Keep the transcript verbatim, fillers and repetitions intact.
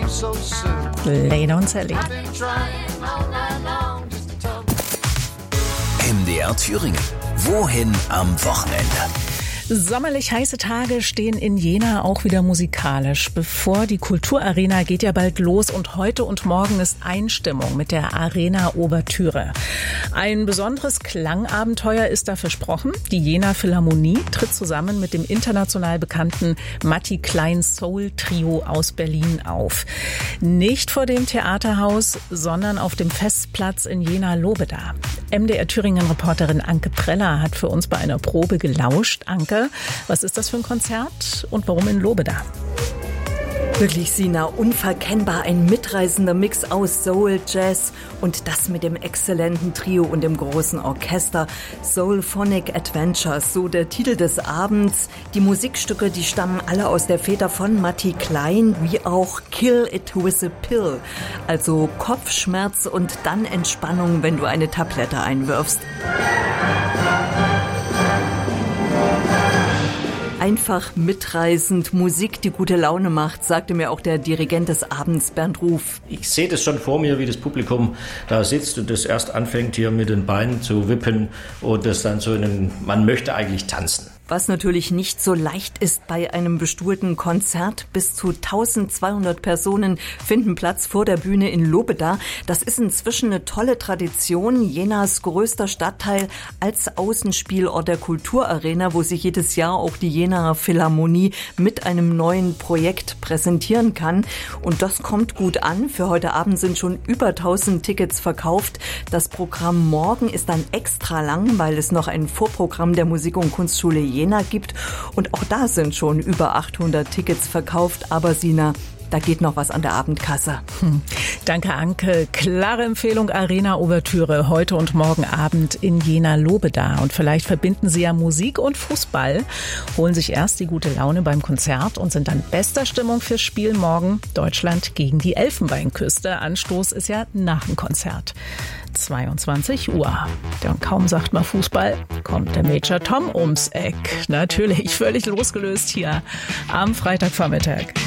Lay Down Sally. M D R Thüringen. Wohin am Wochenende? Sommerlich heiße Tage stehen in Jena auch wieder musikalisch bevor. Die Kulturarena geht ja bald los und heute und morgen ist Einstimmung mit der Arena-Ouvertüre. Ein besonderes Klangabenteuer ist da versprochen. Die Jena Philharmonie tritt zusammen mit dem international bekannten Matti Klein Soul Trio aus Berlin auf. Nicht vor dem Theaterhaus, sondern auf dem Festplatz in Jena-Lobeda. M D R Thüringen-Reporterin Anke Preller hat für uns bei einer Probe gelauscht. Anke, was ist das für ein Konzert und warum in Lobeda? Wirklich, Sina, unverkennbar ein mitreißender Mix aus Soul, Jazz und das mit dem exzellenten Trio und dem großen Orchester. Soulphonic Adventures, so der Titel des Abends. Die Musikstücke, die stammen alle aus der Feder von Matti Klein, wie auch Kill It With a Pill. Also Kopfschmerz und dann Entspannung, wenn du eine Tablette einwirfst. Einfach mitreißend, Musik, die gute Laune macht, sagte mir auch der Dirigent des Abends, Bernd Ruf. Ich sehe das schon vor mir, wie das Publikum da sitzt und das erst anfängt, hier mit den Beinen zu wippen und das dann so in einen, man möchte eigentlich tanzen. Was natürlich nicht so leicht ist bei einem bestuhlten Konzert. Bis zu eintausendzweihundert Personen finden Platz vor der Bühne in Lobeda. Das ist inzwischen eine tolle Tradition. Jenas größter Stadtteil als Außenspielort der Kulturarena, wo sich jedes Jahr auch die Jena Philharmonie mit einem neuen Projekt präsentieren kann. Und das kommt gut an. Für heute Abend sind schon über tausend Tickets verkauft. Das Programm morgen ist dann extra lang, weil es noch ein Vorprogramm der Musik- und Kunstschule Jena gibt und auch da sind schon über achthundert Tickets verkauft, aber Sina, da geht noch was an der Abendkasse. Hm. Danke, Anke. Klare Empfehlung, Arena-Ouvertüre heute und morgen Abend in Jena-Lobeda. Und vielleicht verbinden Sie ja Musik und Fußball, holen sich erst die gute Laune beim Konzert und sind dann bester Stimmung fürs Spiel morgen Deutschland gegen die Elfenbeinküste. Anstoß ist ja nach dem Konzert. zweiundzwanzig Uhr. Ja, und kaum sagt man Fußball, kommt der Major Tom ums Eck. Natürlich völlig losgelöst hier am Freitagvormittag.